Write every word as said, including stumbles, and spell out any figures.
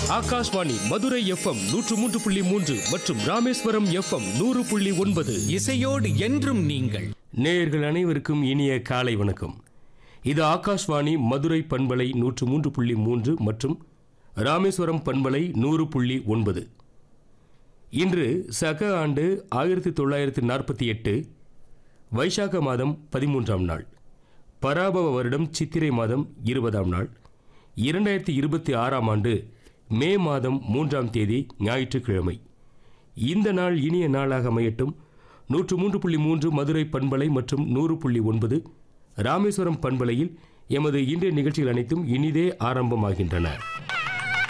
Akashvani Madurai FM நூற்று மூன்று புள்ளி மூன்று மற்றும் ராமேஸ்வரம் எஃப்எம் நூறு புள்ளி ஒன்பது. இசையோடு என்றும் நீங்கள். நேயர்கள் அனைவருக்கும் இனிய காலை வணக்கம். இது ஆகாஷ்வாணி மதுரை பண்பலை நூற்று மூன்று புள்ளி மூன்று மற்றும் ராமேஸ்வரம் பண்பலை நூறு புள்ளி ஒன்பது. இன்று சக ஆண்டு ஆயிரத்தி தொள்ளாயிரத்தி நாற்பத்தி எட்டு வைசாக மாதம் பதிமூன்றாம் நாள், பராபவ வருடம் சித்திரை மாதம் இருபதாம் நாள், இரண்டாயிரத்தி இருபத்தி ஆறாம் ஆண்டு மே மாதம் மூன்றாம் தேதி ஞாயிற்றுக்கிழமை. இந்த நாள் இனிய நாளாக அமையட்டும். நூற்று மூன்று புள்ளி மூன்று மதுரை பண்பலை மற்றும் நூறு புள்ளி ஒன்பது ராமேஸ்வரம் பண்பலையில் எமது இன்றைய நிகழ்ச்சிகள் அனைத்தும் இனிதே ஆரம்பமாகின்றன.